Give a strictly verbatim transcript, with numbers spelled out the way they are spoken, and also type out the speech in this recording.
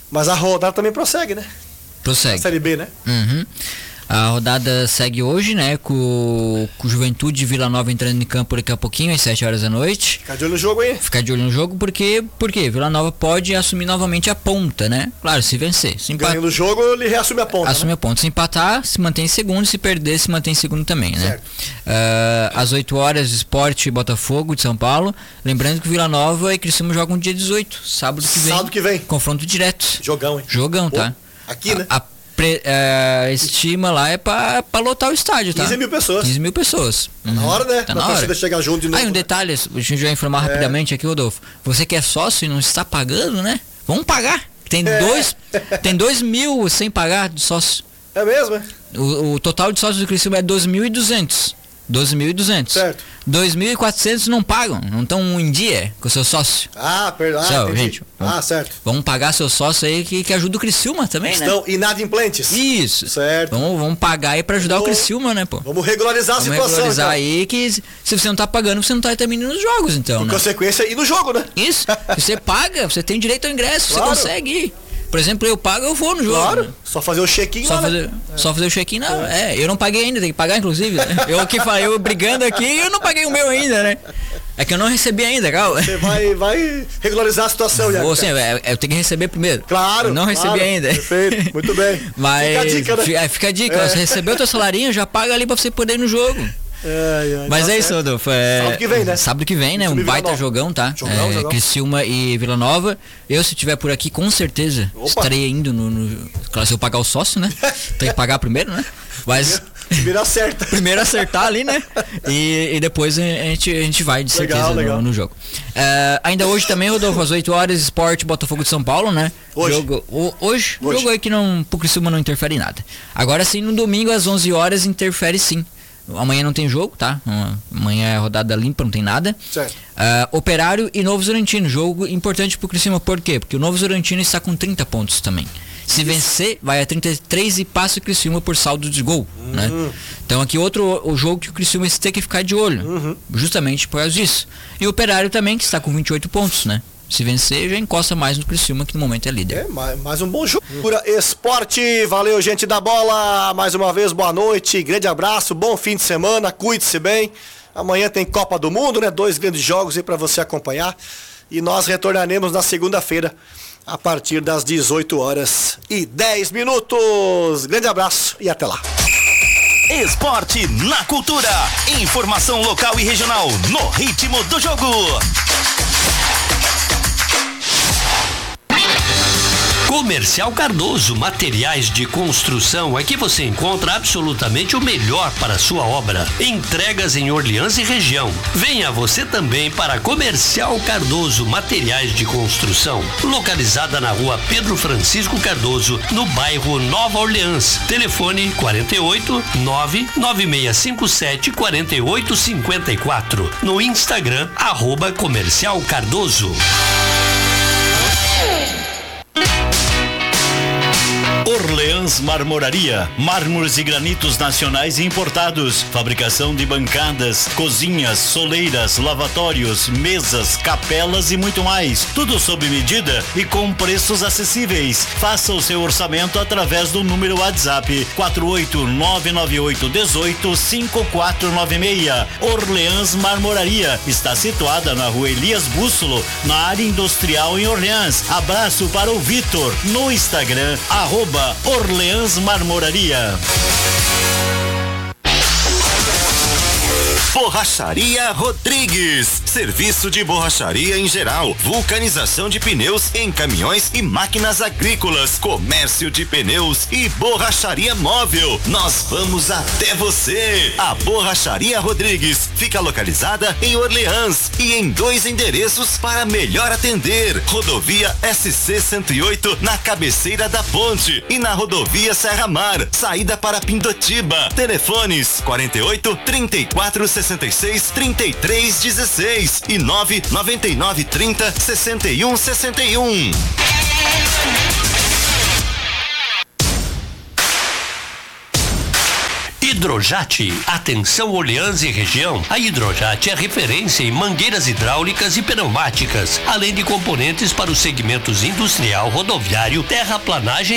Mas a rodada também prossegue, né? Prossegue. A Série B, né? Uhum. A rodada segue hoje, né, com, com Juventude e Vila Nova entrando em campo daqui a pouquinho, às sete horas da noite. Ficar de olho no jogo aí. Ficar de olho no jogo, porque, porque Vila Nova pode assumir novamente a ponta, né? Claro, se vencer. Se empatar, ganhando o jogo, ele reassume a ponta. Assume né? a ponta. Se empatar, se mantém em segundo. Se perder, se mantém em segundo também, né? Certo. Uh, às oito horas, Sport e Botafogo de São Paulo. Lembrando que Vila Nova e Criciúma jogam dia dezoito, sábado que vem. Sábado que vem. Confronto direto. Jogão, hein? Jogão, Pô, tá? Aqui, né? A, a pre, uh, estima lá é pra, pra lotar o estádio, tá? quinze mil pessoas. quinze mil pessoas. Tá na hora, né? Tá Na na hora. chegar junto de novo. Aí um né? detalhe, a gente vai informar É. rapidamente aqui, Rodolfo. Você que é sócio e não está pagando, né? Vamos pagar. Tem É. dois, tem dois mil sem pagar de sócio. É mesmo, é? O, o total de sócios do Criciúma é dois mil e duzentos. doze mil e duzentos. Certo. dois mil e quatrocentos não pagam, não estão em dia com o seu sócio. Ah, perdão. Ah, Tchau, entendi. gente. Ah, certo. Vamos pagar seu sócio aí que, que ajuda o Criciúma também, Estão inadimplentes. né? Isso. Certo. Vamos, vamos pagar aí pra ajudar Vamos- o Criciúma, né, pô? Vamos regularizar a Vamos situação. regularizar então. aí que se se você não tá pagando, você não tá terminando os jogos, então, Por né? consequência, e no jogo, né? Isso. Se você paga, você tem direito ao ingresso, Claro. você consegue ir. Por exemplo, eu pago, eu vou no jogo. Claro. Né? Só fazer o check-in Só lá, né? fazer, só fazer o check-in, não. É, eu não paguei ainda, tem que pagar, inclusive. Né? Eu aqui falei, eu brigando aqui e eu não paguei o meu ainda, né? É que eu não recebi ainda, calma. Você vai, vai regularizar a situação, Iago. Ou assim, é, é, eu tenho que receber primeiro. Claro. Eu não recebi claro. ainda. Perfeito. Muito bem. Mas Fica a dica, né? fica, é, fica a dica, É. ó, você recebeu o teu salarinho, já paga ali pra você poder ir no jogo. Ai, ai, Mas tá é isso, certo. Rodolfo. É, Sábado que vem, né? Sábado que vem, né? Um Criciúma e Vila baita Nova. jogão, tá? Jogão, é, jogão. Criciúma e Vila Nova. Eu, se estiver por aqui, com certeza Opa. estarei indo no, no... Claro, se eu pagar o sócio, né? Tem que pagar primeiro, né? Mas... Primeiro acerta. Primeiro acertar ali, né? E, e depois a gente, a gente vai, de Legal, certeza, legal. no, no jogo. É, ainda hoje também, Rodolfo, às oito horas, Sport Botafogo de São Paulo, né? Hoje. Jogo, o, hoje, Hoje. jogo aí que não, pro Criciúma não interfere em nada. Agora sim, no domingo, às onze horas, interfere sim. Amanhã não tem jogo, tá? Amanhã é rodada limpa, não tem nada. Certo. Uh, Operário e Novo Horizontino, jogo importante pro Criciúma, por quê? Porque o Novo Horizontino está com trinta pontos também. Se vencer, vai a trinta e três e passa o Criciúma por saldo de gol, Uhum. né? Então aqui outro o jogo que o Criciúma tem que ficar de olho, Uhum. justamente por causa disso. E o Operário também, que está com vinte e oito pontos, né? Se vencer, já encosta mais no Criciúma, que no momento é líder. É, mais, mais um bom jogo. Pura Esporte, valeu, gente da bola. Mais uma vez, boa noite, grande abraço, bom fim de semana, cuide-se bem. Amanhã tem Copa do Mundo, né? Dois grandes jogos aí para você acompanhar. E nós retornaremos na segunda-feira, a partir das dezoito horas e dez minutos. Grande abraço e até lá. Esporte na cultura. Informação local e regional no ritmo do jogo. Comercial Cardoso, materiais de construção. Aqui você encontra absolutamente o melhor para a sua obra. Entregas em Orleans e região. Venha você também para Comercial Cardoso, materiais de construção. Localizada na rua Pedro Francisco Cardoso, no bairro Nova Orleans. Telefone quarenta e oito, nove nove seis cinco sete, quarenta e oito cinquenta e quatro. No Instagram, arroba Comercial Cardoso. Orleans Marmoraria, mármores e granitos nacionais e importados, fabricação de bancadas, cozinhas, soleiras, lavatórios, mesas, capelas e muito mais, tudo sob medida e com preços acessíveis. Faça o seu orçamento através do número WhatsApp quatro oito nove nove oito um oito cinco quatro nove seis. Orleans Marmoraria está situada na rua Elias Bússolo, na área industrial em Orleans. Abraço para o Vitor no Instagram, arroba Orleans Marmoraria. Borracharia Rodrigues. Serviço de borracharia em geral, vulcanização de pneus em caminhões e máquinas agrícolas, comércio de pneus e borracharia móvel. Nós vamos até você. A Borracharia Rodrigues fica localizada em Orleans e em dois endereços para melhor atender. Rodovia S C cento e oito na cabeceira da ponte e na rodovia Serra Mar, saída para Pindotiba. Telefones quarenta e oito, trinta e quatro, sessenta e seis, trinta e três, dezesseis e nove nove nove, trinta, sessenta e um, sessenta e um. Hidrojat. Atenção Orleans e região. A Hidrojat é referência em mangueiras hidráulicas e pneumáticas, além de componentes para os segmentos industrial, rodoviário, terraplanagem